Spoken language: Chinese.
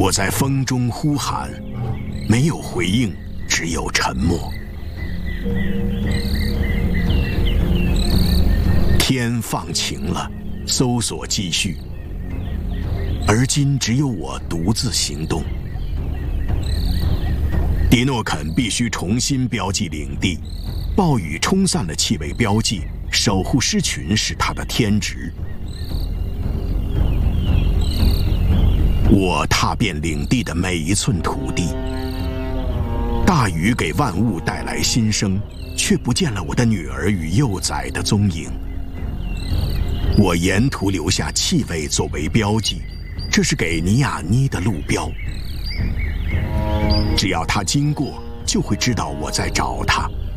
我在风中呼喊，没有回应，只有沉默。天放晴了，搜索继续。而今只有我独自行动。迪诺肯必须重新标记领地，暴雨冲散了气味标记，守护狮群是他的天职。我踏遍领地的每一寸土地。大雨给万物带来新生，却不见了我的女儿与幼崽的踪影。我沿途留下气味作为标记，这是给尼亚妮的路标。只要他经过，就会知道我在找他。